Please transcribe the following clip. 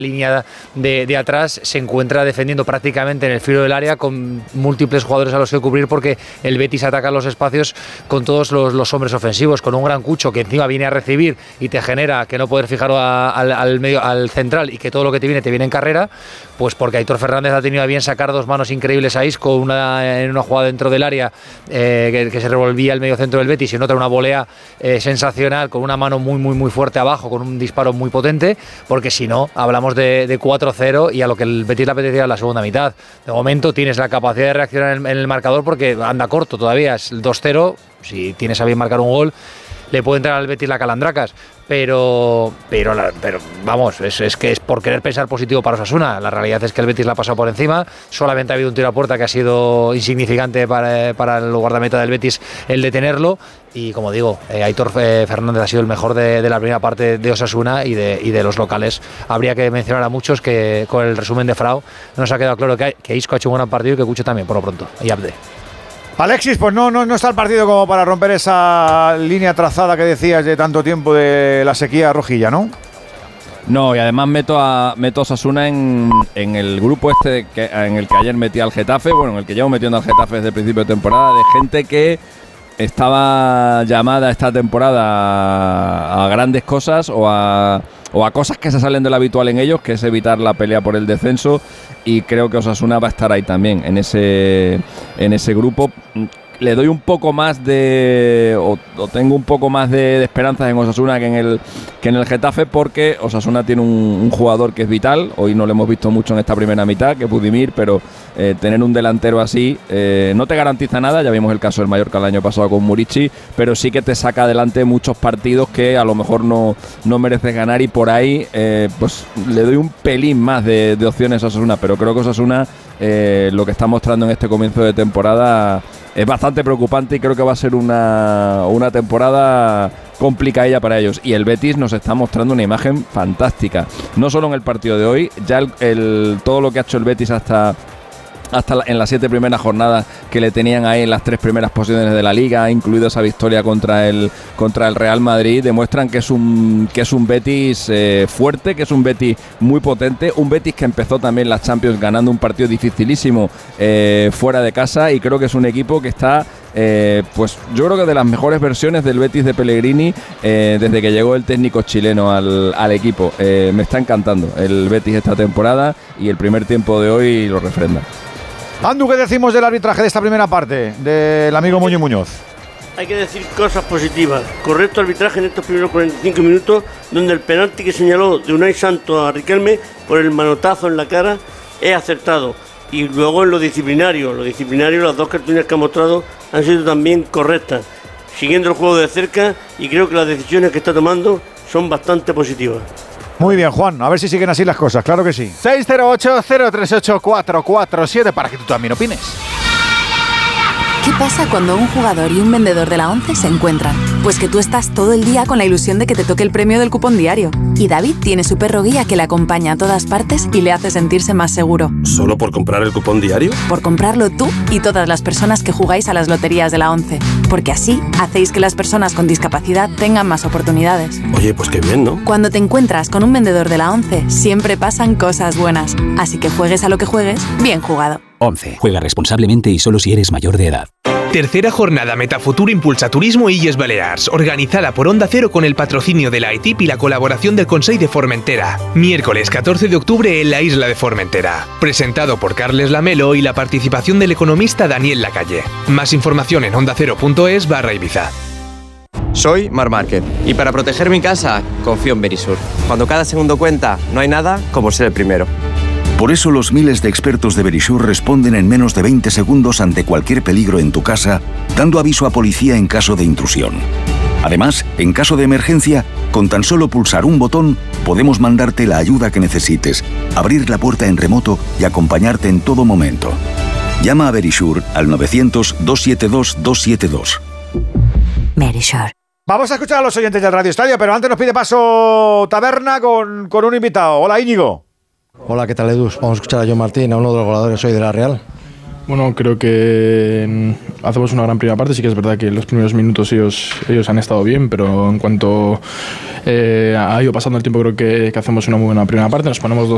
línea de atrás se encuentra defendiendo prácticamente en el filo del área con múltiples jugadores a los que cubrir, porque el Betis ataca los espacios con todos los hombres ofensivos, con un gran Cucho que encima viene a recibir y te genera que no poder fijar al central y que todo lo que te viene en carrera, pues porque Aitor Fernández ha tenido a bien sacar dos manos increíbles a Isco, en una jugada dentro del área que se revolvía el medio centro del Betis, y en otra una volea sensacional con una mano muy fuerte abajo, con un disparo muy potente, porque si no hablamos de 4-0 y a lo que el Betis le apetecía en la segunda mitad. De momento tienes la capacidad de reaccionar en el marcador porque anda corto todavía, es el 2-0, si tienes a bien marcar un gol le puede entrar al Betis la calandracas, pero vamos, es que es por querer pensar positivo para Osasuna. La realidad es que el Betis la ha pasado por encima, solamente ha habido un tiro a puerta que ha sido insignificante para el guardameta del Betis el detenerlo, y como digo, Aitor Fernández ha sido el mejor de la primera parte de Osasuna y de los locales. Habría que mencionar a muchos que con el resumen de Frau nos ha quedado claro que Isco ha hecho un gran partido y que Cucho también, por lo pronto, y Abde. Alexis, pues no está el partido como para romper esa línea trazada que decías de tanto tiempo de la sequía rojilla, ¿no? No, y además meto a Osasuna en el grupo en el que ayer metí al Getafe, bueno, en el que llevo metiendo al Getafe desde el principio de temporada, de gente que estaba llamada esta temporada a grandes cosas o a cosas que se salen de lo habitual en ellos, que es evitar la pelea por el descenso, y creo que Osasuna va a estar ahí también, en ese grupo. Le doy un poco más o tengo un poco más de esperanzas en Osasuna que en el Getafe, porque Osasuna tiene un jugador que es vital. Hoy no lo hemos visto mucho en esta primera mitad, que es Budimir, pero tener un delantero así no te garantiza nada. Ya vimos el caso del Mallorca el año pasado con Murici, pero sí que te saca adelante muchos partidos que a lo mejor no mereces ganar, y por ahí pues le doy un pelín más de opciones a Osasuna, pero creo que Osasuna lo que está mostrando en este comienzo de temporada es bastante preocupante, y creo que va a ser una temporada complicadilla para ellos. Y el Betis nos está mostrando una imagen fantástica, no solo en el partido de hoy, ya todo lo que ha hecho el Betis hasta en las 7 primeras jornadas, que le tenían ahí en las 3 primeras posiciones de la Liga, incluido esa victoria contra el Real Madrid, demuestran que es un Betis fuerte, que es un Betis muy potente, un Betis que empezó también las Champions ganando un partido dificilísimo fuera de casa, y creo que es un equipo que está pues yo creo que de las mejores versiones del Betis de Pellegrini desde que llegó el técnico chileno al equipo. Me está encantando el Betis esta temporada, y el primer tiempo de hoy lo refrenda. Andu, ¿qué decimos del arbitraje de esta primera parte del amigo Muñoz? Hay que decir cosas positivas. Correcto arbitraje en estos primeros 45 minutos, donde el penalti que señaló de Unai Santos a Riquelme por el manotazo en la cara es acertado. Y luego en lo disciplinario, las dos cartulinas que ha mostrado han sido también correctas, siguiendo el juego de cerca, y creo que las decisiones que está tomando son bastante positivas. Muy bien, Juan, a ver si siguen así las cosas, claro que sí. 608-038-447 para que tú también opines. ¿Qué pasa cuando un jugador y un vendedor de la ONCE se encuentran? Pues que tú estás todo el día con la ilusión de que te toque el premio del cupón diario. Y David tiene su perro guía que le acompaña a todas partes y le hace sentirse más seguro. ¿Solo por comprar el cupón diario? Por comprarlo tú y todas las personas que jugáis a las loterías de la ONCE. Porque así hacéis que las personas con discapacidad tengan más oportunidades. Oye, pues qué bien, ¿no? Cuando te encuentras con un vendedor de la ONCE, siempre pasan cosas buenas. Así que juegues a lo que juegues, bien jugado. ONCE. Juega responsablemente y solo si eres mayor de edad. Tercera jornada Metafutur Impulsa Turismo Illes Balears, organizada por Onda Cero con el patrocinio de la ETIP y la colaboración del Consell de Formentera. Miércoles 14 de octubre en la isla de Formentera. Presentado por Carles Lamelo y la participación del economista Daniel Lacalle. Más información en ondacero.es/Ibiza. Soy Marc Márquez y para proteger mi casa confío en Verisur. Cuando cada segundo cuenta, no hay nada como ser el primero. Por eso los miles de expertos de Verisur responden en menos de 20 segundos ante cualquier peligro en tu casa, dando aviso a policía en caso de intrusión. Además, en caso de emergencia, con tan solo pulsar un botón, podemos mandarte la ayuda que necesites, abrir la puerta en remoto y acompañarte en todo momento. Llama a Verisur al 900-272-272. Verisur. Vamos a escuchar a los oyentes del Radio Estadio, pero antes nos pide paso Taberna con un invitado. Hola, Íñigo. Hola, ¿qué tal, Edu? Vamos a escuchar a John Martín, a uno de los goleadores hoy de la Real. Bueno, creo que hacemos una gran primera parte. Sí que es verdad que en los primeros minutos ellos han estado bien, pero en cuanto ha ido pasando el tiempo creo que hacemos una muy buena primera parte. Nos ponemos